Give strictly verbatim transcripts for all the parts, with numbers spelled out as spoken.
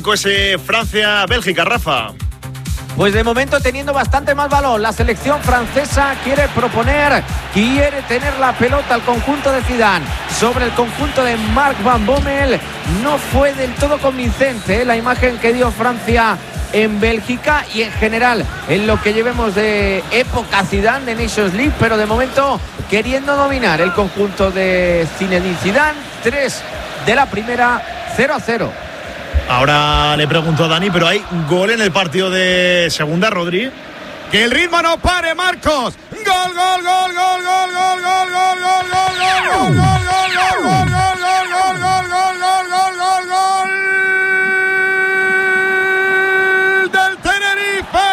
Ese Francia-Bélgica, Rafa. Pues de momento teniendo bastante más balón, la selección francesa quiere proponer, quiere tener la pelota al conjunto de Zidane sobre el conjunto de Mark Van Bommel. No fue del todo convincente, ¿eh? La imagen que dio Francia en Bélgica y en general en lo que llevemos de época Zidane de Nations League, pero de momento queriendo dominar el conjunto de Zinedine Zidane. Tres de la primera, cero a cero. Ahora le pregunto a Dani, pero hay gol en el partido de segunda, Rodri. Que el ritmo no pare, Marcos. Gol, gol, gol, gol, gol, gol, gol, gol, gol, gol, gol, gol, gol, gol, gol, gol, gol, gol, gol del Tenerife.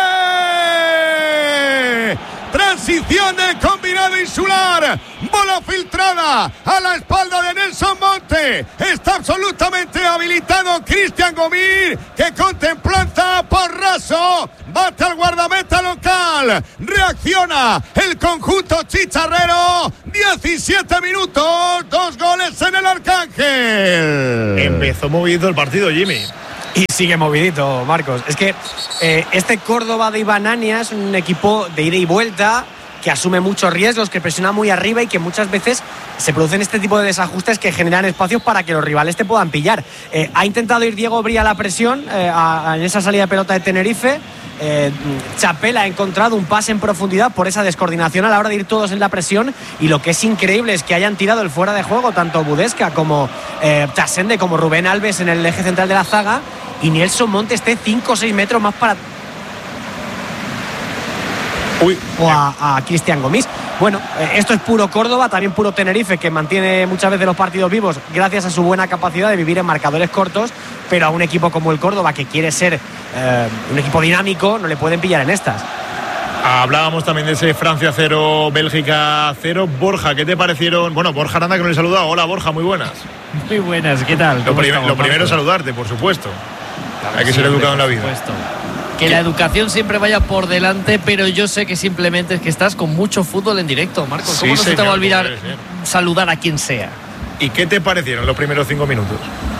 Transición del combinado insular. Bola filtrada a la espalda de Nelson Monte. Está absolutamente habilitado Cristian Gomir, que con templanza por raso bate al guardameta local. Reacciona el conjunto chicharrero. diecisiete minutos, dos goles en el Arcángel. Empezó movido el partido, Jimmy. Y sigue movidito, Marcos. Es que eh, este Córdoba de Ibanania es un equipo de ida y vuelta, que asume muchos riesgos, que presiona muy arriba y que muchas veces se producen este tipo de desajustes que generan espacios para que los rivales te puedan pillar. Eh, ha intentado ir Diego Bría a la presión eh, a, a, en esa salida de pelota de Tenerife. Eh, Chapela ha encontrado un pase en profundidad por esa descoordinación a la hora de ir todos en la presión, y lo que es increíble es que hayan tirado el fuera de juego tanto Budesca como eh, Tasende como Rubén Alves en el eje central de la zaga, y Nelson Monte esté cinco o seis metros más para Uy. o a, a Cristian Gomis. Bueno, eh, esto es puro Córdoba, también puro Tenerife, que mantiene muchas veces los partidos vivos gracias a su buena capacidad de vivir en marcadores cortos, pero a un equipo como el Córdoba, que quiere ser eh, un equipo dinámico, no le pueden pillar en estas. Hablábamos también de ese Francia cero, Bélgica cero. Borja, ¿qué te parecieron? Bueno, Borja Aranda, que no le he saludado. Hola, Borja, muy buenas. Muy buenas, ¿qué tal? Lo, prim lo primero es saludarte, por supuesto. Claro, hay que ser educado en la vida. Supuesto. Que la educación siempre vaya por delante, pero yo sé que simplemente es que estás con mucho fútbol en directo, Marcos. ¿Cómo sí, no se te va a olvidar sí, sí. saludar a quien sea? ¿Y qué te parecieron los primeros cinco minutos?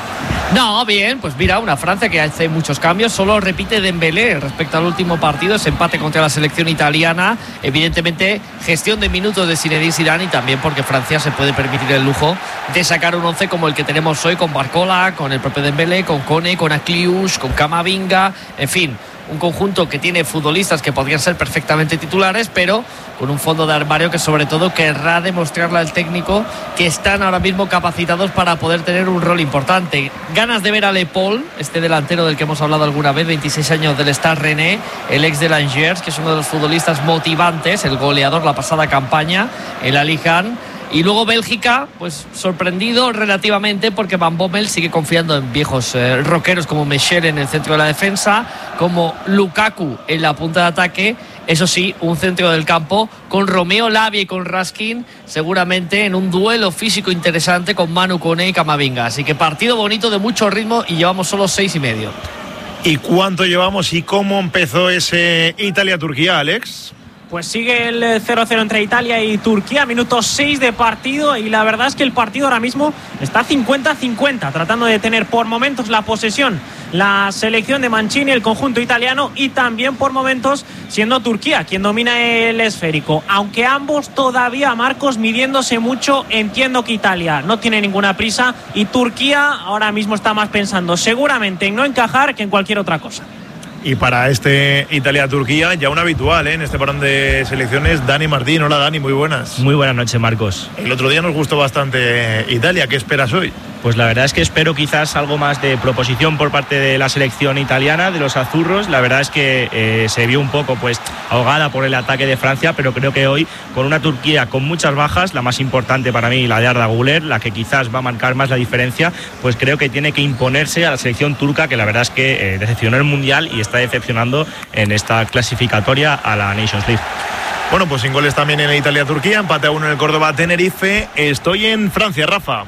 No, bien, pues mira, una Francia que hace muchos cambios, solo repite Dembélé respecto al último partido, ese empate contra la selección italiana, evidentemente gestión de minutos de Zinedine Zidane, y también porque Francia se puede permitir el lujo de sacar un once como el que tenemos hoy, con Barcola, con el propio Dembélé, con Kone, con Akliush, con Camavinga, en fin, un conjunto que tiene futbolistas que podrían ser perfectamente titulares, pero con un fondo de armario que sobre todo querrá demostrarle al técnico que están ahora mismo capacitados para poder tener un rol importante. Ganas de ver a Le Paul, este delantero del que hemos hablado alguna vez, veintiséis años, del Stade Rennais, el ex de Angers, que es uno de los futbolistas motivantes, el goleador la pasada campaña, el Alijan. Y luego Bélgica, pues sorprendido relativamente, porque Van Bommel sigue confiando en viejos eh, rockeros como Michel en el centro de la defensa, como Lukaku en la punta de ataque. Eso sí, un centro del campo con Romeo Lavia y con Raskin, seguramente en un duelo físico interesante con Manu Kone y Camavinga. Así que partido bonito, de mucho ritmo, y llevamos solo seis y medio. ¿Y cuánto llevamos y cómo empezó ese Italia-Turquía, Alex? Pues sigue el cero cero entre Italia y Turquía, minuto seis de partido, y la verdad es que el partido ahora mismo está cincuenta cincuenta, tratando de tener por momentos la posesión la selección de Mancini, el conjunto italiano, y también por momentos siendo Turquía quien domina el esférico, aunque ambos todavía, Marcos, midiéndose mucho. Entiendo que Italia no tiene ninguna prisa y Turquía ahora mismo está más pensando seguramente en no encajar que en cualquier otra cosa. Y para este Italia-Turquía, ya un habitual, ¿eh? En este parón de selecciones, Dani Martín. Hola, Dani, muy buenas. Muy buenas noches, Marcos. El otro día nos gustó bastante Italia. ¿Qué esperas hoy? Pues la verdad es que espero quizás algo más de proposición por parte de la selección italiana, de los azurros. La verdad es que eh, se vio un poco pues ahogada por el ataque de Francia, pero creo que hoy, con una Turquía con muchas bajas, la más importante para mí, la de Arda Güler, la que quizás va a marcar más la diferencia, pues creo que tiene que imponerse a la selección turca, que la verdad es que eh, decepcionó el Mundial y está decepcionando en esta clasificatoria a la Nations League. Bueno, pues sin goles también en Italia-Turquía, empate a uno en el Córdoba-Tenerife. Estoy en Francia, Rafa.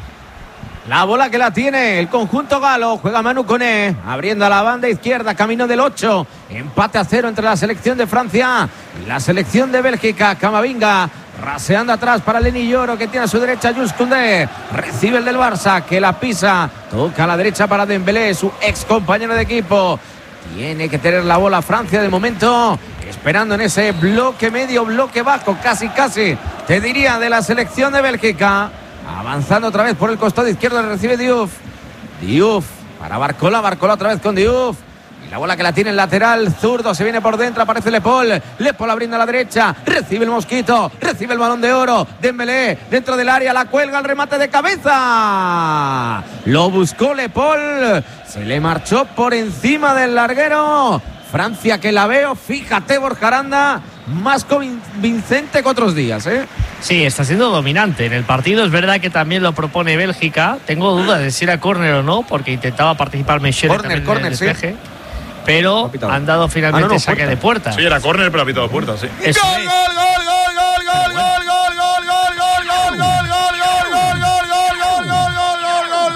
La bola que la tiene el conjunto galo, juega Manu Kone, abriendo a la banda izquierda, camino del ocho, empate a cero entre la selección de Francia y la selección de Bélgica. Camavinga raseando atrás para Lenny Yoro, que tiene a su derecha Jules Koundé. Recibe el del Barça, que la pisa. Toca a la derecha para Dembélé, su ex compañero de equipo. Tiene que tener la bola Francia de momento, esperando en ese bloque medio, bloque bajo, casi casi, te diría, de la selección de Bélgica. Avanzando otra vez por el costado izquierdo, recibe Diouf. Diouf para Barcola, Barcola otra vez con Diouf. Y la bola que la tiene el lateral zurdo, se viene por dentro, aparece Le Paul. Le Paul abriendo a la derecha, recibe el Mosquito, recibe el Balón de Oro. Dembélé dentro del área, la cuelga, el remate de cabeza. Lo buscó Le Paul, se le marchó por encima del larguero. Francia, que la veo, fíjate, Borja Aranda, más convincente que otros días, ¿eh? Sí, está siendo dominante en el partido. Es verdad que también lo propone Bélgica. Tengo dudas de si era córner o no, porque intentaba participar Mechele también en el despeje. Sí. Pero han dado finalmente ah, no, no, saque puerta. de puerta. Sí, era córner, pero ha pitado puerta, sí. Eso ¡Gol, es. gol, gol, gol, gol, gol, gol, gol, gol, gol, gol, gol, gol, gol, gol, gol, gol, gol, gol, gol,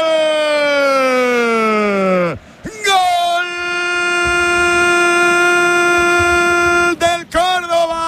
gol del Córdoba.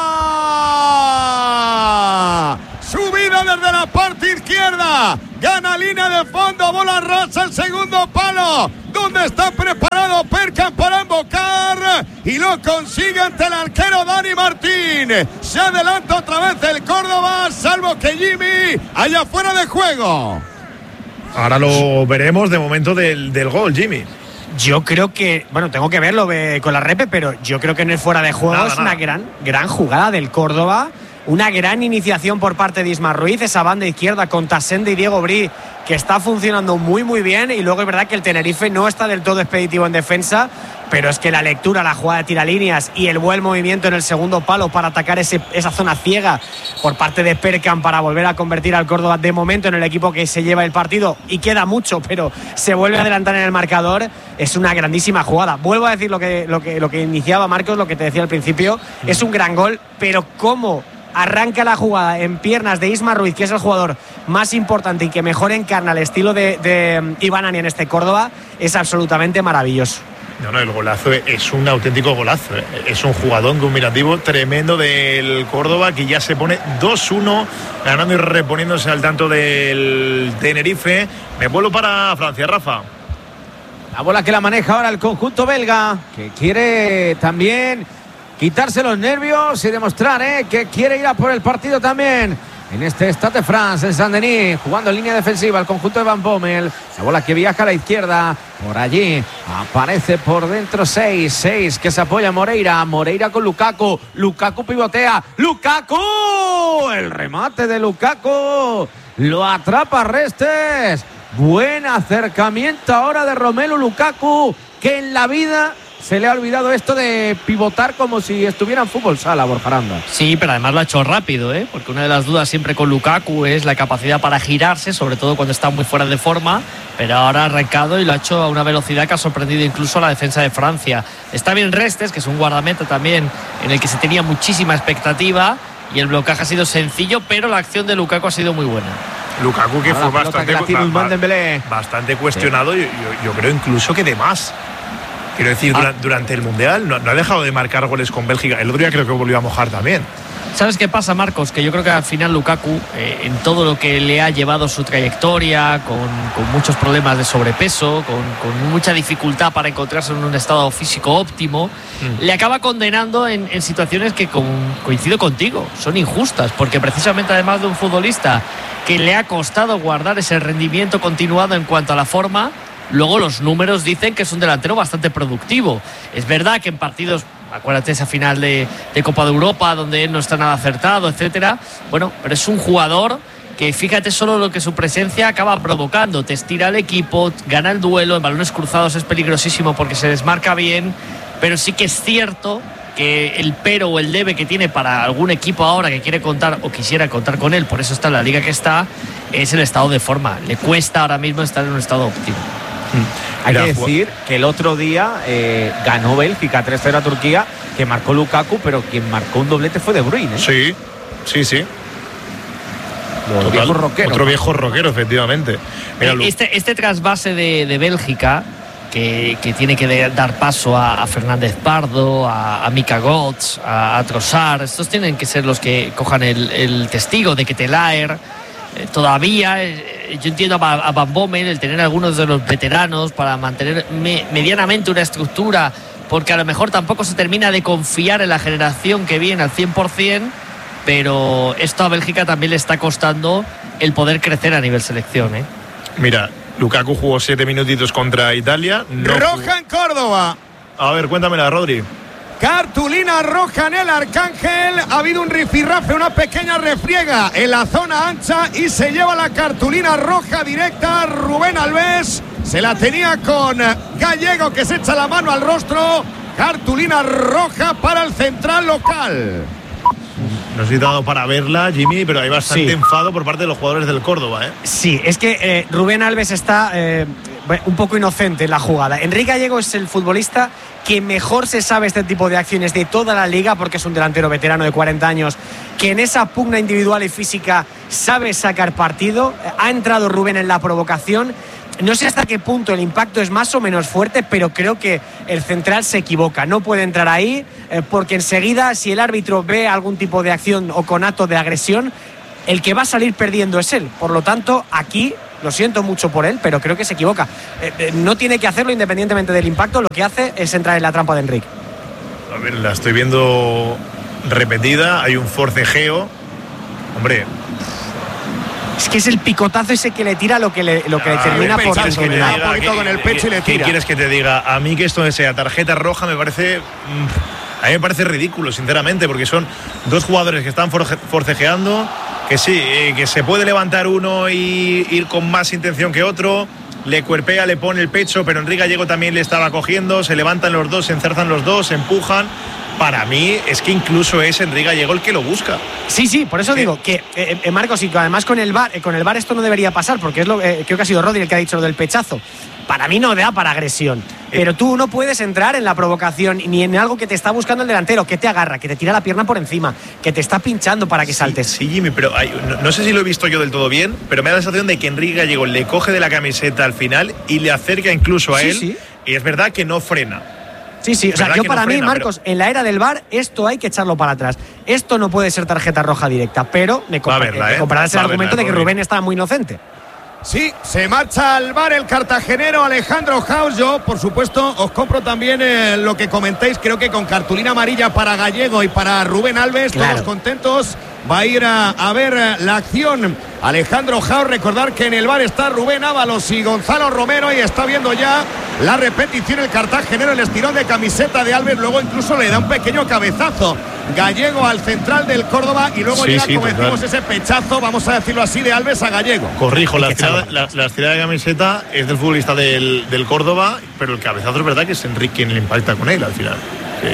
Subida desde la parte izquierda, gana línea de fondo, bola rasa el segundo palo, donde está preparado Perkan para embocar y lo consigue ante el arquero Dani Martín. Se adelanta otra vez el Córdoba, salvo que Jimmy haya fuera de juego. Ahora lo veremos, de momento del, del gol, Jimmy. Yo creo que, bueno, tengo que verlo eh, con la repe, pero yo creo que en el fuera de juego nada, es nada. una gran, gran jugada del Córdoba. Una gran iniciación por parte de Isma Ruiz, esa banda izquierda con Tassende y Diego Brí, que está funcionando muy muy bien. Y luego es verdad que el Tenerife no está del todo expeditivo en defensa, pero es que la lectura, la jugada de tiralíneas y el buen movimiento en el segundo palo para atacar ese, esa zona ciega por parte de Perkan para volver a convertir al Córdoba de momento en el equipo que se lleva el partido, y queda mucho, pero se vuelve a adelantar en el marcador, es una grandísima jugada. Vuelvo a decir lo que, lo que, lo que iniciaba Marcos, lo que te decía al principio, es un gran gol, pero cómo arranca la jugada en piernas de Isma Ruiz, que es el jugador más importante y que mejor encarna el estilo de, de Ivanani en este Córdoba, es absolutamente maravilloso. No, no, el golazo es un auténtico golazo. Es un jugadón combinativo tremendo del Córdoba, que ya se pone dos uno, ganando y reponiéndose al tanto del Tenerife. Me vuelvo para Francia, Rafa. La bola que la maneja ahora el conjunto belga, que quiere también quitarse los nervios y demostrar ¿eh? que quiere ir a por el partido también en este Stade de France, en Saint-Denis, jugando en línea defensiva el conjunto de Van Bommel. La bola que viaja a la izquierda, por allí aparece por dentro seis, seis que se apoya Moreira, Moreira con Lukaku, Lukaku pivotea, Lukaku, el remate de Lukaku, lo atrapa Restes. Buen acercamiento ahora de Romelu Lukaku, que en la vida se le ha olvidado esto de pivotar como si estuviera en fútbol sala, Borja Aranda. Sí, pero además lo ha hecho rápido, ¿eh? Porque una de las dudas siempre con Lukaku es la capacidad para girarse, sobre todo cuando está muy fuera de forma, pero ahora ha arrancado y lo ha hecho a una velocidad que ha sorprendido incluso a la defensa de Francia. Está bien Restes, que es un guardameta también en el que se tenía muchísima expectativa, y el blocaje ha sido sencillo, pero la acción de Lukaku ha sido muy buena. Lukaku, que ahora fue bastante, que ba- bastante cuestionado, sí. yo, yo creo incluso que de más. Quiero decir, ah. durante, durante el Mundial no, no ha dejado de marcar goles con Bélgica. El otro día creo que volvió a mojar también. ¿Sabes qué pasa, Marcos? Que yo creo que al final Lukaku, eh, en todo lo que le ha llevado su trayectoria, con, con muchos problemas de sobrepeso, con, con mucha dificultad para encontrarse en un estado físico óptimo, mm. le acaba condenando en, en situaciones que, con, coincido contigo, son injustas, porque precisamente además de un futbolista que le ha costado guardar ese rendimiento continuado en cuanto a la forma, luego los números dicen que es un delantero bastante productivo. Es verdad que en partidos, acuérdate esa final de, de Copa de Europa donde él no está nada acertado, etcétera. Bueno, pero es un jugador que, fíjate solo lo que su presencia acaba provocando. Te estira el equipo, gana el duelo, en balones cruzados es peligrosísimo porque se desmarca bien, pero sí que es cierto que el pero o el debe que tiene para algún equipo ahora que quiere contar o quisiera contar con él, por eso está en la liga que está, es el estado de forma. Le cuesta ahora mismo estar en un estado óptimo. Hay que decir que el otro día eh, ganó Bélgica tres cero a Turquía, que marcó Lukaku, pero quien marcó un doblete fue De Bruyne, ¿eh? Sí, sí, sí. Los viejos rockeros, otro viejo rockero, efectivamente. Mira, este, este trasvase de, de Bélgica que, que tiene que de, dar paso a, a Fernández Pardo, a, a Mika Götze, a, a Trossard. Estos tienen que ser los que cojan el, el testigo de que Ketelaere eh, todavía, eh, yo entiendo a, a Van Bommel el tener algunos de los veteranos para mantener me, medianamente una estructura, porque a lo mejor tampoco se termina de confiar en la generación que viene al cien por ciento, pero esto a Bélgica también le está costando el poder crecer a nivel selección, ¿eh? Mira, Lukaku jugó siete minutitos contra Italia. No roja jugó. en Córdoba. A ver, cuéntamela, Rodri. Cartulina roja en el Arcángel. Ha habido un rifirrafe, una pequeña refriega en la zona ancha y se lleva la cartulina roja directa. Rubén Alves se la tenía con Gallego, que se echa la mano al rostro. Cartulina roja para el central local. No sé si te ha dado para verla, Jimmy, pero hay bastante Sí. enfado por parte de los jugadores del Córdoba, ¿eh? Sí, es que eh, Rubén Alves está eh, un poco inocente en la jugada. Enrique Gallego es el futbolista que mejor se sabe este tipo de acciones de toda la liga, porque es un delantero veterano de cuarenta años que en esa pugna individual y física sabe sacar partido. Ha entrado Rubén en la provocación. No sé hasta qué punto el impacto es más o menos fuerte, pero creo que el central se equivoca. No puede entrar ahí eh, porque enseguida, si el árbitro ve algún tipo de acción o conato de agresión, el que va a salir perdiendo es él. Por lo tanto, aquí lo siento mucho por él, pero creo que se equivoca. Eh, eh, no tiene que hacerlo independientemente del impacto. Lo que hace es entrar en la trampa de Enrique. A ver, la estoy viendo repetida. Hay un forcejeo. Hombre, Es que es el picotazo ese que le tira lo que le, lo que le Ah, termina el por pechazo que le terminar. da un poquito con el pecho y le ¿qué tira. quieres que te diga? A mí que esto sea tarjeta roja me parece... mm, a mí me parece ridículo, sinceramente, porque son dos jugadores que están forje- forcejeando, que sí, eh, que se puede levantar uno y ir con más intención que otro, le cuerpea, le pone el pecho, pero Enrique Gallego también le estaba cogiendo, se levantan los dos, se enzarzan los dos, se empujan. Para mí es que incluso es Enrique Gallego el que lo busca. Sí, sí, por eso Sí. digo que, eh, eh, Marcos, y que además con el VAR, eh, con el VAR esto no debería pasar, porque es lo, eh, creo que ha sido Rodri el que ha dicho lo del pechazo. Para mí no da para agresión, pero tú no puedes entrar en la provocación ni en algo que te está buscando el delantero, que te agarra, que te tira la pierna por encima, que te está pinchando para que saltes. Sí, Jimmy, pero hay- no, no sé si lo he visto yo del todo bien, pero me da la sensación de que Enrique Gallego le coge de la camiseta al final y le acerca incluso a Sí, él. sí. Y es verdad que no frena. Sí, sí, o sea, verdad yo que no para mí, frena, Marcos, en la era del VAR, esto hay que echarlo para atrás. Esto no puede ser tarjeta roja directa, pero me, Va a compra- verla, me ¿eh? comprarás el Va a verla, argumento de que Rodri. Rubén está muy inocente. Sí, se marcha al bar el cartagenero Alejandro Haus. Yo, por supuesto, os compro también eh, lo que comentéis. Creo que con cartulina amarilla para Gallego y para Rubén Alves, Claro. todos contentos. Va a ir a, a ver eh, la acción Alejandro Haus. Recordar que en el bar está Rubén Ábalos y Gonzalo Romero, y está viendo ya la repetición el cartagenero, el estirón de camiseta de Alves. Luego incluso le da un pequeño cabezazo Gallego al central del Córdoba, y luego Sí, llega, sí, como total. decimos, ese pechazo, vamos a decirlo así, de Alves a Gallego. Corrijo, Hay la que echarlo estirada, para la, la estirada de camiseta es del futbolista del, del Córdoba, pero el cabezazo es verdad que es Enrique quien le impacta con él al final. Sí.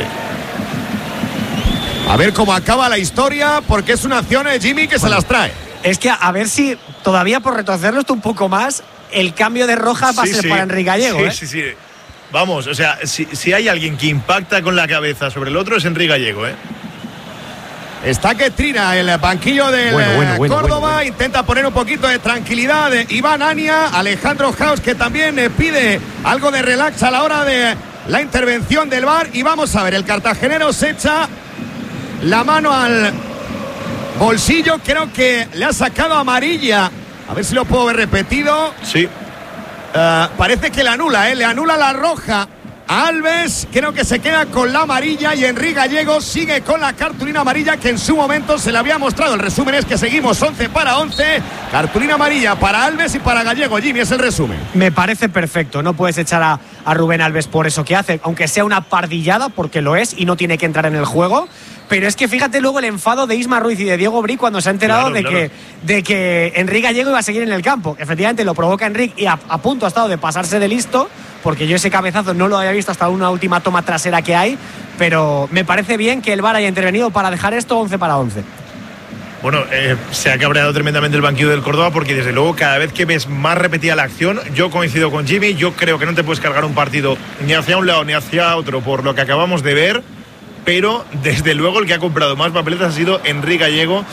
A ver cómo acaba la historia, porque es una acción de Jimmy que se las trae. Es que a, a ver si todavía por retorcerlo esto un poco más, el cambio de roja va a Sí, ser sí. para Enrique Gallego. Sí, ¿eh? sí, sí. Vamos, o sea, si, si hay alguien que impacta con la cabeza sobre el otro es Enrique Gallego, ¿eh? Está que trina el banquillo del Bueno, bueno, eh, bueno, Córdoba, bueno, bueno. intenta poner un poquito de tranquilidad. eh, Iván Ania, Alejandro Haus, que también eh, pide algo de relax a la hora de la intervención del VAR. Y vamos a ver, el cartagenero se echa la mano al bolsillo, creo que le ha sacado amarilla. A ver si lo puedo ver repetido. Sí. Uh, parece que le anula, ¿eh? Le anula la roja a Alves. Creo que se queda con la amarilla, y Enrique Gallego sigue con la cartulina amarilla que en su momento se le había mostrado. El resumen es que seguimos once para once. Cartulina amarilla para Alves y para Gallego. Jimmy, es el resumen. Me parece perfecto. No puedes echar a, a Rubén Alves por eso que hace, aunque sea una pardillada, porque lo es y no tiene que entrar en el juego. Pero es que fíjate luego el enfado de Isma Ruiz y de Diego Bri cuando se ha enterado Claro, de, claro. Que, de que Enrique Gallego iba a seguir en el campo. Efectivamente lo provoca Enrique y a, a punto ha estado de pasarse de listo, porque yo ese cabezazo no lo había visto hasta una última toma trasera que hay. Pero me parece bien que el VAR haya intervenido para dejar esto once para once. Bueno, eh, se ha cabreado tremendamente el banquillo del Córdoba, porque desde luego cada vez que ves más repetida la acción, yo coincido con Jimmy, yo creo que no te puedes cargar un partido ni hacia un lado ni hacia otro por lo que acabamos de ver, pero desde luego el que ha comprado más papeletas ha sido Enrique Gallego,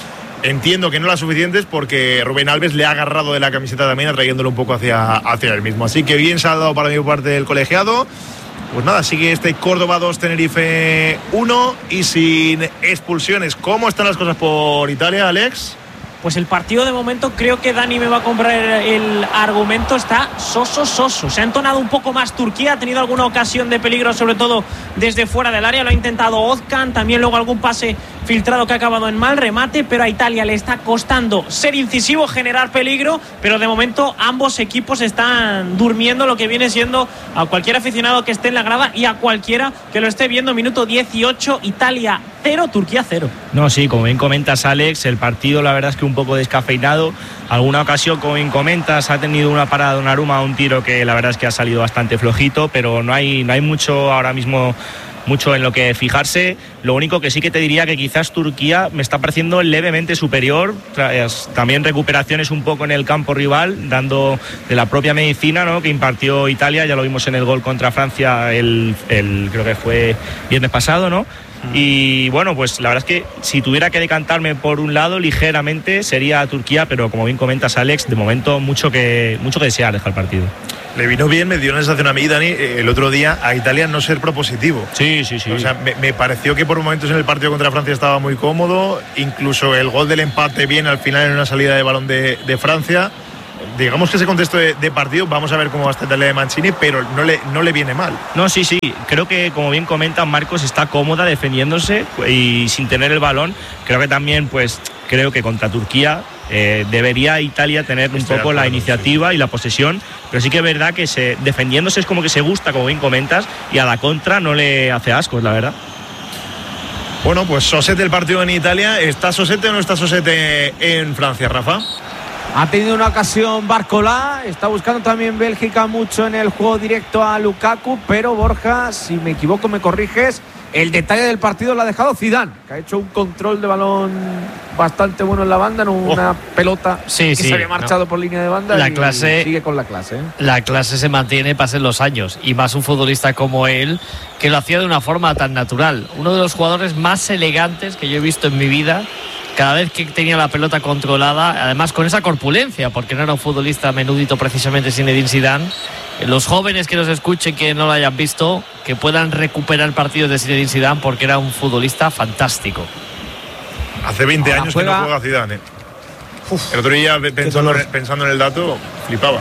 entiendo que no las suficientes porque Rubén Alves le ha agarrado de la camiseta también, atrayéndolo un poco hacia, hacia él mismo. Así que bien se ha dado para mi parte del colegiado. Pues nada, sigue este Córdoba dos, Tenerife uno y sin expulsiones. ¿Cómo están las cosas por Italia, Alex? Pues el partido de momento, creo que Dani me va a comprar el argumento, está soso, soso. Se ha entonado un poco más Turquía, ha tenido alguna ocasión de peligro, sobre todo desde fuera del área. Lo ha intentado Ozkan, también luego algún pase filtrado que ha acabado en mal remate, pero a Italia le está costando ser incisivo, generar peligro, pero de momento ambos equipos están durmiendo lo que viene siendo a cualquier aficionado que esté en la grada y a cualquiera que lo esté viendo. Minuto dieciocho, Italia cero, Turquía cero. No, sí, como bien comentas, Alex, el partido la verdad es que un poco descafeinado. Alguna ocasión, como bien comentas, ha tenido una parada de Donnarumma, un tiro que la verdad es que ha salido bastante flojito, pero no hay, no hay mucho ahora mismo mucho en lo que fijarse. Lo único que sí que te diría que quizás Turquía me está pareciendo levemente superior, tras también recuperaciones un poco en el campo rival, dando de la propia medicina, ¿no?, que impartió Italia. Ya lo vimos en el gol contra Francia el, el creo que fue viernes pasado, ¿no? Y bueno, pues la verdad es que si tuviera que decantarme por un lado ligeramente sería Turquía, pero como bien comentas, Alex, de momento mucho que mucho que desear deja el partido. Le vino bien, me dio una sensación a mí, Dani, el otro día a Italia no ser propositivo. Sí, sí, sí. O sea, me, me pareció que por momentos en el partido contra Francia estaba muy cómodo, incluso el gol del empate bien al final en una salida de balón de, de Francia. Digamos que ese contexto de, de partido, vamos a ver cómo va a estar el de Mancini, pero no le, no le viene mal. No, sí, sí, creo que como bien comentan, Marcos está cómoda defendiéndose y sin tener el balón. Creo que también, pues, creo que contra Turquía eh, debería Italia tener un Estoy poco acuerdo, la iniciativa sí. y la posesión, pero sí que es verdad que se, defendiéndose es como que se gusta, como bien comentas, y a la contra no le hace ascos, la verdad. Bueno, pues Sosete el partido en Italia. ¿Está Sosete o no está Sosete en Francia, Rafa? Ha tenido una ocasión Barcola, está buscando también Bélgica mucho en el juego directo a Lukaku, pero Borja, si me equivoco me corriges, el detalle del partido lo ha dejado Zidane, que ha hecho un control de balón bastante bueno en la banda, en una oh. pelota sí, que sí, se había marchado no. por línea de banda la y clase, sigue con la clase. ¿eh? La clase se mantiene, pasen los años, y más un futbolista como él, que lo hacía de una forma tan natural. Uno de los jugadores más elegantes que yo he visto en mi vida. Cada vez que tenía la pelota controlada, además con esa corpulencia, porque no era un futbolista menudito precisamente Zinedine Zidane. Los jóvenes que nos escuchen, que no lo hayan visto, que puedan recuperar partidos de Zinedine Zidane, porque era un futbolista fantástico. Hace veinte Ahora años juega... que no juega Zidane. ¿eh? El otro día, pensando, pensando en el dato, flipaba.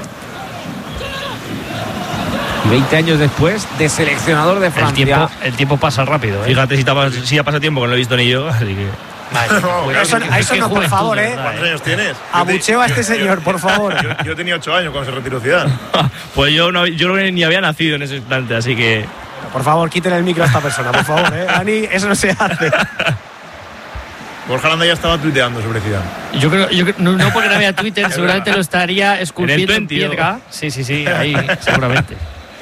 Y veinte años después, de seleccionador de Francia. El tiempo, el tiempo pasa rápido. ¿eh? Fíjate si, tapa, si ya pasa tiempo que no lo he visto ni yo, así que... Vale, pues, a eso, a eso no, por favor, ¿eh? ¿Cuántos años tienes? Abucheo a este señor, por favor. Yo, yo tenía ocho años cuando se retiró Zidane. Pues yo, no, yo ni había nacido en ese instante, así que... Por favor, quiten el micro a esta persona, por favor, ¿eh? Dani, eso no se hace. Borja Landa ya estaba tuiteando sobre Zidane. Yo creo, yo creo no, no porque no había Twitter, seguramente lo estaría esculpiendo en, en piedra. Sí, sí, sí, ahí, seguramente.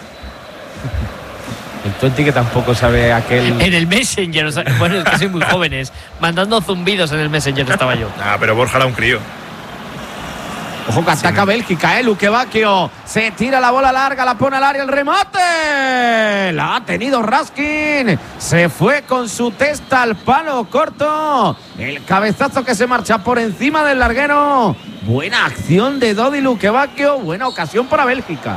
El Twenty que tampoco sabe aquel... En el Messenger, o sea, bueno, es que soy muy jóvenes, mandando zumbidos en el Messenger estaba yo. Ah, pero Borja era un crío. Ojo que ataca sí. Bélgica, ¿eh? Luque Bacchio se tira la bola larga, la pone al área, el remate. La ha tenido Raskin. Se fue con su testa al palo corto. El cabezazo que se marcha por encima del larguero. Buena acción de Dodi Luque Bacchio. Buena ocasión para Bélgica.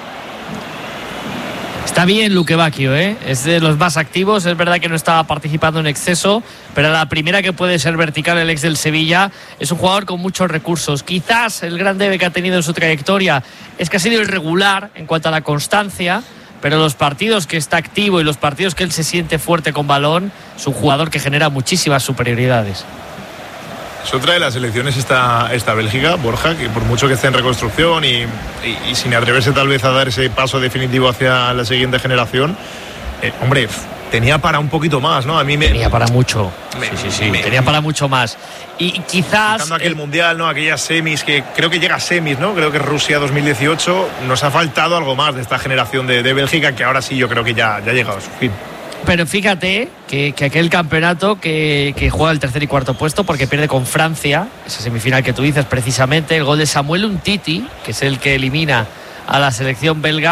Está bien Luque Bacchio, ¿eh? Es de los más activos. Es verdad que no estaba participando en exceso, pero la primera que puede ser vertical, el ex del Sevilla, es un jugador con muchos recursos. Quizás el gran debe que ha tenido en su trayectoria es que ha sido irregular en cuanto a la constancia, pero los partidos que está activo y los partidos que él se siente fuerte con balón, es un jugador que genera muchísimas superioridades. Es otra de las selecciones esta, esta Bélgica, Borja, que por mucho que esté en reconstrucción y, y, y sin atreverse tal vez a dar ese paso definitivo hacia la siguiente generación, eh, hombre, tenía para un poquito más, ¿no? A mí me tenía para mucho. Me, sí, sí, sí. Me, tenía para mucho más. Y quizás quitando aquel el mundial, ¿no? Aquellas semis que creo que llega a semis, ¿no? Creo que Rusia dos mil dieciocho. Nos ha faltado algo más de esta generación de, de Bélgica, que ahora sí yo creo que ya, ya ha llegado a su fin. Pero fíjate que, que aquel campeonato que, que juega el tercer y cuarto puesto porque pierde con Francia, esa semifinal que tú dices precisamente, el gol de Samuel Umtiti, que es el que elimina a la selección belga,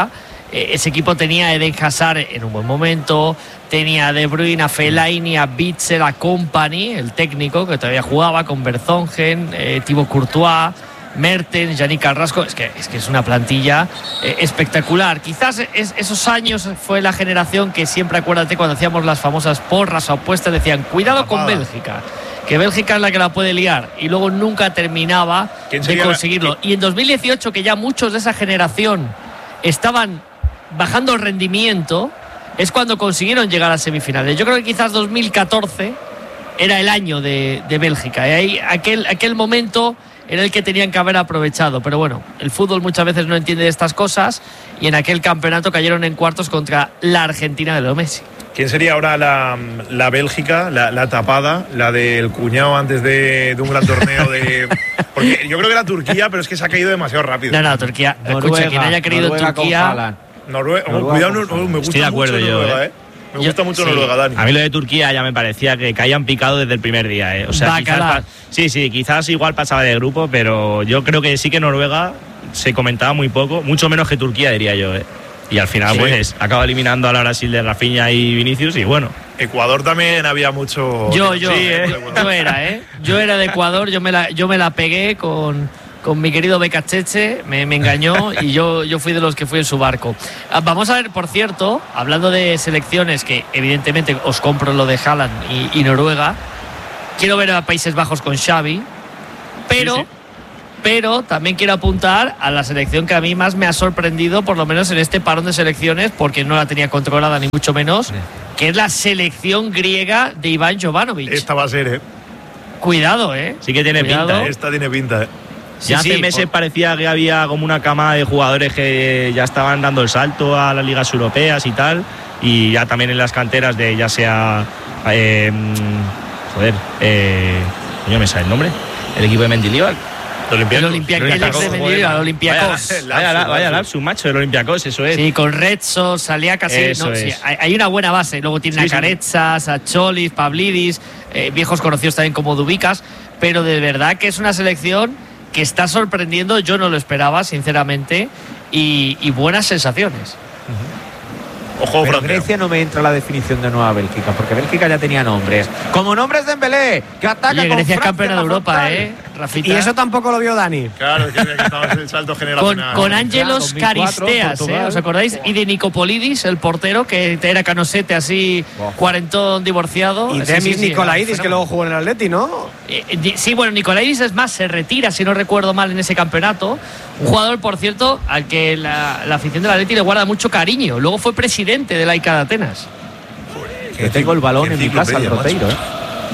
eh, ese equipo tenía a Eden Hazard en un buen momento, tenía a De Bruyne, a Fellaini, a Witsel, a Kompany, el técnico que todavía jugaba con Vertonghen, eh, Thibaut Courtois, Mertens, Yannick Carrasco. Es que es, que es una plantilla eh, espectacular. Quizás es, esos años fue la generación que siempre, acuérdate, cuando hacíamos las famosas porras o apuestas, decían cuidado con Bélgica, que Bélgica es la que la puede liar, y luego nunca terminaba de conseguirlo. Y en dos mil dieciocho, que ya muchos de esa generación estaban bajando el rendimiento, es cuando consiguieron llegar a semifinales. Yo creo que quizás dos mil catorce era el año de, de Bélgica, y ahí, aquel, aquel momento era el que tenían que haber aprovechado. Pero bueno, el fútbol muchas veces no entiende de estas cosas, y en aquel campeonato cayeron en cuartos contra la Argentina de Leo Messi. ¿Quién sería ahora la, la Bélgica, la, la tapada, la del cuñado antes de, de un gran torneo? De, porque yo creo que era Turquía, pero es que se ha caído demasiado rápido. No, no, Turquía. Noruega, escucha, quien haya querido Noruega Turquía. Noruega, oh, cuidado, no, me gusta Estoy de acuerdo mucho yo, Noruega, eh. ¿eh? Me gusta mucho sí. Noruega, Dani. A mí lo de Turquía ya me parecía que caían picado desde el primer día, ¿eh? O sea, quizás, sí, sí, quizás igual pasaba de grupo, pero yo creo que sí que Noruega se comentaba muy poco, mucho menos que Turquía, diría yo, ¿eh? Y al final, sí. pues, acaba eliminando a la Brasil de Rafinha y Vinicius, y bueno. Ecuador también había mucho. Yo, yo, sí, ¿eh? yo era, ¿eh? Yo era de Ecuador, yo me la, yo me la pegué con, con mi querido Becacheche, me, me engañó y yo, yo fui de los que fui en su barco. Vamos a ver, por cierto, hablando de selecciones, que evidentemente os compro lo de Haaland y, y Noruega, quiero ver a Países Bajos con Xavi, pero. Sí, sí. Pero también quiero apuntar a la selección que a mí más me ha sorprendido, por lo menos en este parón de selecciones, porque no la tenía controlada ni mucho menos, sí. que es la selección griega de Iván Jovanovic. Esta va a ser, ¿eh? Cuidado, ¿eh? Sí que tiene Cuidado. pinta, ¿eh? Esta tiene pinta, ¿eh? Sí, ya hace sí, meses por... parecía que había como una cama de jugadores que ya estaban dando el salto a las ligas europeas y tal, y ya también en las canteras de ya sea... Eh, joder, eh, ¿no me sale el nombre? El equipo de Mendilibar. El Olympiacos, el Olympiacos. Vaya, vaya lapsus, macho, el Olympiacos, eso es. Sí, con Retso, salía casi. No, sí, hay una buena base. Luego tiene sí, a Caretsas, a Cholis, Pavlidis, eh, viejos conocidos también como Dubicas. Pero de verdad que es una selección que está sorprendiendo. Yo no lo esperaba, sinceramente. Y, y buenas sensaciones. Uh-huh. Ojo, pero Grecia no me entra la definición de nueva Bélgica, porque Bélgica ya tenía nombres. Como nombres de Dembélé, que ataca Oye, con Grecia es Francia campeona de Europa, frontal. ¿eh? Rafita. Y eso tampoco lo vio Dani. Claro, es que estaba el salto generacional. Con, con Ángelos Caristeas, ¿eh? ¿Os acordáis? Y de Nicopolidis, el portero, que era canosete así, oh. cuarentón divorciado. Y Demis sí, sí, Nicolaidis, que luego jugó en el Atleti, ¿no? Eh, sí, bueno, Nicolaidis es más, se retira, si no recuerdo mal, en ese campeonato. Un jugador, por cierto, al que la, la afición del Atleti le guarda mucho cariño. Luego fue presidente de la I C A de Atenas. Joder, que tengo el balón en mi casa, el Roteiro, ¿eh?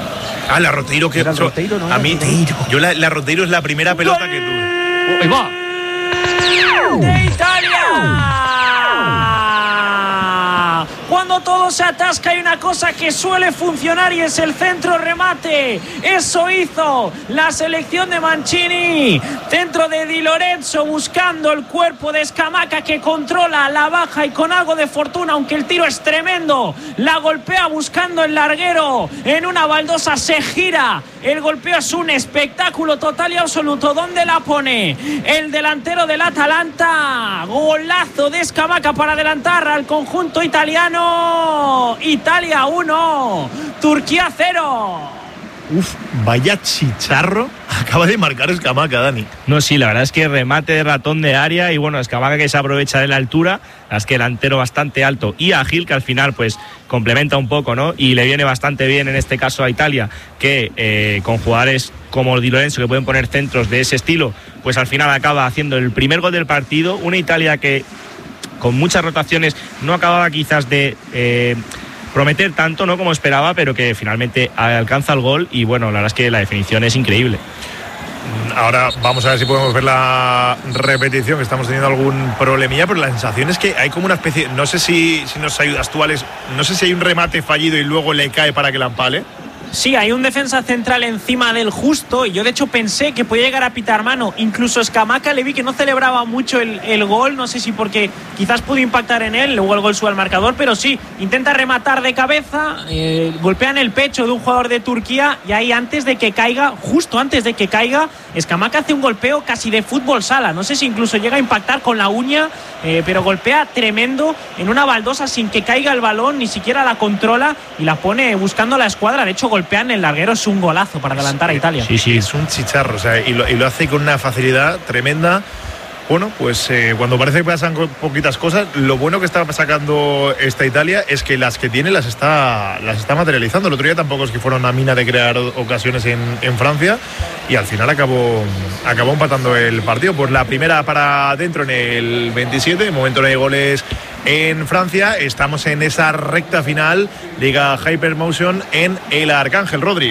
Ah, la Roteiro, que ¿Era el Roteiro, no? A mí, Roteiro. yo la, la Roteiro es la primera pelota que tuve. ¡Ahí va! ¡De Italia! Cuando todo se atasca hay una cosa que suele funcionar y es el centro remate. Eso hizo la selección de Mancini. Centro de Di Lorenzo buscando el cuerpo de Scamacca, que controla la baja y con algo de fortuna, aunque el tiro es tremendo, la golpea buscando el larguero. En una baldosa se gira. El golpeo es un espectáculo total y absoluto. ¿Dónde la pone? El delantero del Atalanta. Golazo de Scamacca para adelantar al conjunto italiano. Italia uno, Turquía cero. Uf, vaya chicharro acaba de marcar Scamacca, Dani. No, sí, la verdad es que remate de ratón de área y bueno, Scamacca que se aprovecha de la altura, es que delantero bastante alto y ágil, que al final pues complementa un poco, ¿no? Y le viene bastante bien en este caso a Italia, que eh, con jugadores como Di Lorenzo, que pueden poner centros de ese estilo, pues al final acaba haciendo el primer gol del partido. Una Italia que con muchas rotaciones no acababa quizás de eh, prometer tanto, no como esperaba, pero que finalmente alcanza el gol y bueno, la verdad es que la definición es increíble. Ahora vamos a ver si podemos ver la repetición, que estamos teniendo algún problemilla, pero la sensación es que hay como una especie, no sé si, si nos ayudas tú, Alex, no sé si hay un remate fallido y luego le cae para que la empale. Sí, hay un defensa central encima del justo y yo de hecho pensé que podía llegar a pitar mano. Incluso Scamacca le vi que no celebraba mucho el, el gol, no sé si porque quizás pudo impactar en él, luego el gol sube al marcador, pero sí, intenta rematar de cabeza, eh, golpea en el pecho de un jugador de Turquía y ahí antes de que caiga, justo antes de que caiga, Scamacca hace un golpeo casi de fútbol sala, no sé si incluso llega a impactar con la uña, eh, pero golpea tremendo en una baldosa sin que caiga el balón, ni siquiera la controla y la pone buscando la escuadra. De hecho golpean el larguero, es un golazo para adelantar a Italia. Sí, sí, es un chicharro, o sea, y lo, y lo hace con una facilidad tremenda. Bueno, pues eh, cuando parece que pasan poquitas cosas, lo bueno que está sacando esta Italia es que las que tiene las está, las está materializando. El otro día tampoco es que fuera una mina de crear ocasiones en, en Francia y al final acabó, acabó empatando el partido. Pues la primera para adentro en el veintisiete, de momento no hay goles en Francia. Estamos en esa recta final, Liga Hypermotion en el Arcángel. Rodri.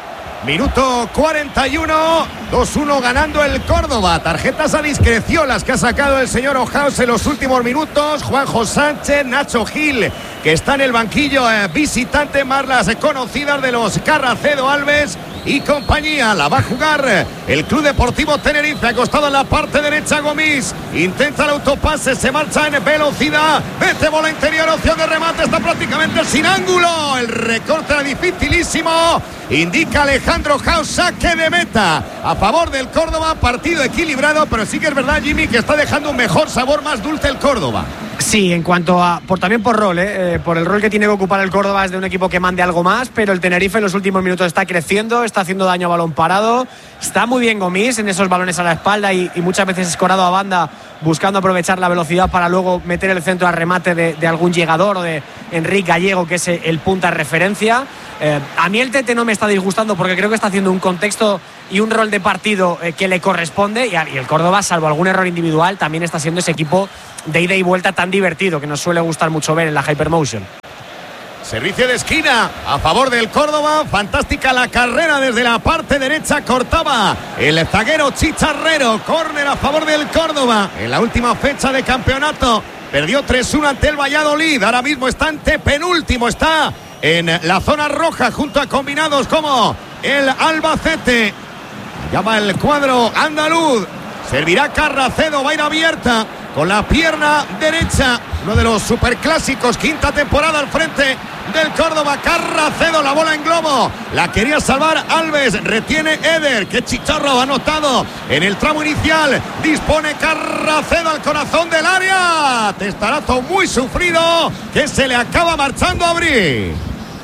Minuto cuarenta y uno, dos uno ganando el Córdoba. Tarjetas a discreción las que ha sacado el señor Ojaos en los últimos minutos. Juanjo Sánchez, Nacho Gil, que está en el banquillo eh, visitante, más las conocidas de los Carracedo, Alves y compañía. La va a jugar el Club Deportivo Tenerife, acostado en la parte derecha. Gomis intenta el autopase, se marcha en velocidad, mete bola interior, opción de remate, está prácticamente sin ángulo, el recorte era dificilísimo, indica Alejandro Jaus, saque de meta a favor del Córdoba. Partido equilibrado, pero sí que es verdad, Jimmy, que está dejando un mejor sabor, más dulce el Córdoba. Sí, en cuanto a, por, también por rol, ¿eh? Eh, por el rol que tiene que ocupar el Córdoba es de un equipo que mande algo más, pero el Tenerife en los últimos minutos está creciendo, está haciendo daño a balón parado, está muy bien Gomis en esos balones a la espalda y, y muchas veces escorado a banda, buscando aprovechar la velocidad para luego meter el centro a remate de, de algún llegador o de Enrique Gallego, que es el punta de referencia. Eh, a mí el Tete no me está disgustando porque creo que está haciendo un contexto y un rol de partido eh, que le corresponde y, a, y el Córdoba, salvo algún error individual, también está siendo ese equipo de ida y vuelta tan divertido que nos suele gustar mucho ver en la Hypermotion. Servicio de esquina a favor del Córdoba. Fantástica la carrera desde la parte derecha. Cortaba el zaguero Chicharrero. Córner a favor del Córdoba en la última fecha de campeonato. Perdió tres uno ante el Valladolid. Ahora mismo está ante penúltimo. Está en la zona roja junto a combinados como el Albacete. Llama el cuadro andaluz. Servirá Carracedo. Va a ir abierta con la pierna derecha. Uno de los superclásicos. Quinta temporada al frente del Córdoba. Carracedo, la bola en globo. La quería salvar Alves. Retiene Eder. Qué chicharro ha anotado en el tramo inicial. Dispone Carracedo al corazón del área. Testarazo muy sufrido que se le acaba marchando a Abril.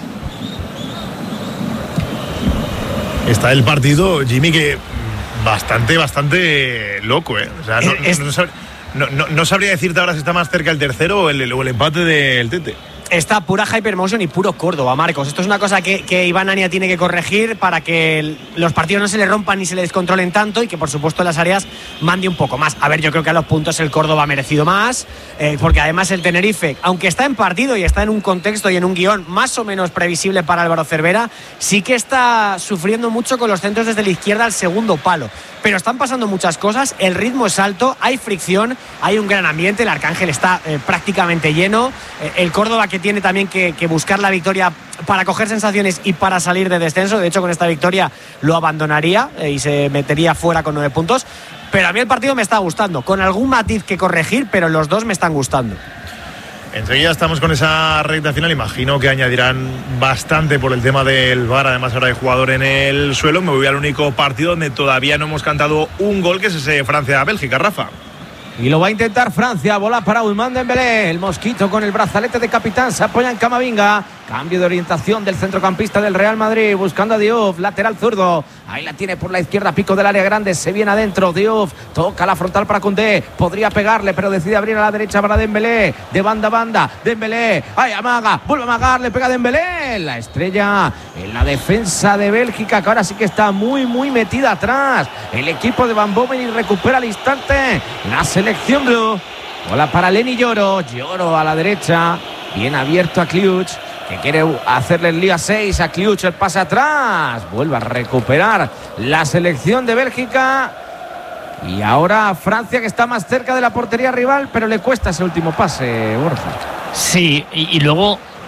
Está el partido, Jimmy, que bastante, bastante loco, ¿eh? O sea, no, es... no, sab... no, no, no sabría decirte ahora si está más cerca el tercero o el, o el empate del Tete. Está pura Hypermotion y puro Córdoba, Marcos. Esto es una cosa que, que Iván Ania tiene que corregir para que el, los partidos no se le rompan ni se le descontrolen tanto y que, por supuesto, en las áreas mande un poco más. A ver, yo creo que a los puntos el Córdoba ha merecido más, eh, porque además el Tenerife, aunque está en partido y está en un contexto y en un guión más o menos previsible para Álvaro Cervera, sí que está sufriendo mucho con los centros desde la izquierda al segundo palo. Pero están pasando muchas cosas, el ritmo es alto, hay fricción, hay un gran ambiente, el Arcángel está eh, prácticamente lleno, eh, el Córdoba que tiene también que, que buscar la victoria para coger sensaciones y para salir de descenso. De hecho, con esta victoria lo abandonaría eh, y se metería fuera con nueve puntos. Pero a mí el partido me está gustando, con algún matiz que corregir, pero los dos me están gustando. Enseguida estamos con esa recta final. Imagino que añadirán bastante por el tema del V A R. Además, ahora hay jugador en el suelo. Me voy al único partido donde todavía no hemos cantado un gol, que es ese Francia-Bélgica, Rafa. Y lo va a intentar Francia, bola para Ousmane Dembélé, el mosquito con el brazalete de capitán, se apoya en Camavinga, cambio de orientación del centrocampista del Real Madrid, buscando a Diouf, lateral zurdo, ahí la tiene por la izquierda, pico del área grande, se viene adentro, Diouf, toca la frontal para Koundé, podría pegarle, pero decide abrir a la derecha para Dembélé, de banda a banda, Dembélé, ay, amaga, vuelve a amagar, le pega Dembélé, la estrella en la defensa de Bélgica, que ahora sí que está muy, muy metida atrás, el equipo de Van Bommel, y recupera al instante la selección blue. Bola para Lenny Yoro, Yoro a la derecha, bien abierto a Kliuch, que quiere hacerle el lío a seis, a Kliuch, el pase atrás, vuelve a recuperar la selección de Bélgica. Y ahora Francia, que está más cerca de la portería rival, pero le cuesta ese último pase, Borja. Sí, y, y luego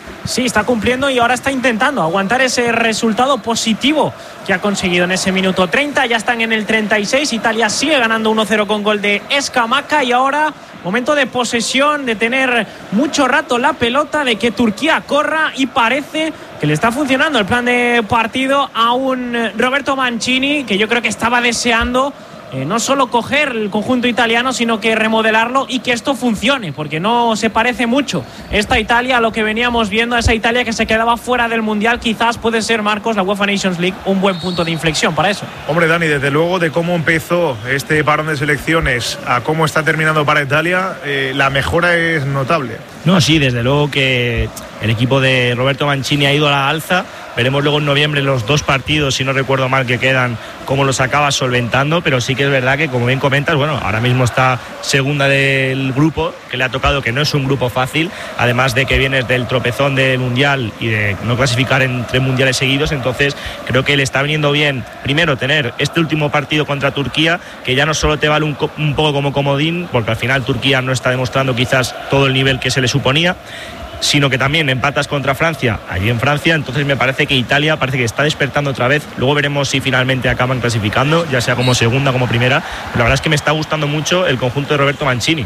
Sí, está cumpliendo y ahora está intentando aguantar ese resultado positivo que ha conseguido en ese minuto treinta. Ya están en el treinta y seis. Italia sigue ganando uno cero con gol de Scamacca y ahora momento de posesión, de tener mucho rato la pelota, de que Turquía corra y parece que le está funcionando el plan de partido a un Roberto Mancini que yo creo que estaba deseando Eh, no solo coger el conjunto italiano, sino que remodelarlo y que esto funcione, porque no se parece mucho esta Italia a lo que veníamos viendo, a esa Italia que se quedaba fuera del Mundial. Quizás puede ser, Marcos, la UEFA Nations League un buen punto de inflexión para eso. Hombre, Dani, desde luego de cómo empezó este parón de selecciones a cómo está terminando para Italia, eh, la mejora es notable. No, sí, desde luego que el equipo de Roberto Mancini ha ido a la alza. Veremos luego en noviembre los dos partidos, si no recuerdo mal, que quedan, cómo los acaba solventando, pero sí que es verdad que, como bien comentas, bueno, ahora mismo está segunda del grupo, que le ha tocado, que no es un grupo fácil, además de que vienes del tropezón del Mundial y de no clasificar en tres mundiales seguidos. Entonces creo que le está viniendo bien, primero, tener este último partido contra Turquía, que ya no solo te vale un, un poco como comodín, porque al final Turquía no está demostrando quizás todo el nivel que se le suponía, sino que también empatas contra Francia, allí en Francia. Entonces me parece que Italia parece que está despertando otra vez. Luego veremos si finalmente acaban clasificando, ya sea como segunda, como primera. Pero la verdad es que me está gustando mucho el conjunto de Roberto Mancini.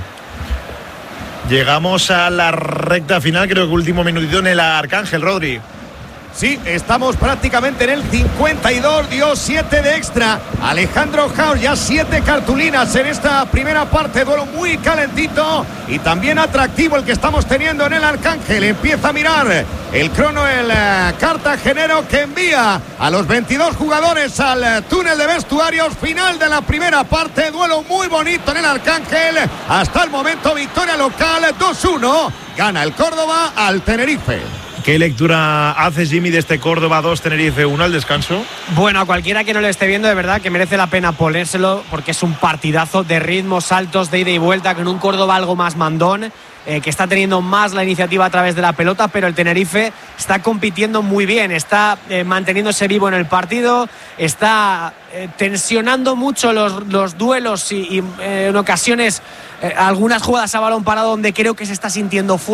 Llegamos a la recta final, creo que último minutito en el Arcángel, Rodri. Sí, estamos prácticamente en el cincuenta y dos, dio siete de extra. Alejandro Haus, ya siete cartulinas en esta primera parte, duelo muy calentito y también atractivo el que estamos teniendo en el Arcángel. Empieza a mirar el crono el uh, cartagenero, que envía a los veintidós jugadores al uh, túnel de vestuarios. Final de la primera parte, duelo muy bonito en el Arcángel. Hasta el momento victoria local, dos uno, gana el Córdoba al Tenerife. ¿Qué lectura haces, Jimmy, de este Córdoba dos, Tenerife uno al descanso? Bueno, a cualquiera que no lo esté viendo, de verdad que merece la pena ponérselo, porque es un partidazo de ritmos altos, de ida y vuelta, con un Córdoba algo más mandón, eh, que está teniendo más la iniciativa a través de la pelota, pero el Tenerife está compitiendo muy bien, está eh, manteniéndose vivo en el partido, está eh, tensionando mucho los, los duelos y, y eh, en ocasiones eh, algunas jugadas a balón parado donde creo que se está sintiendo fuerte.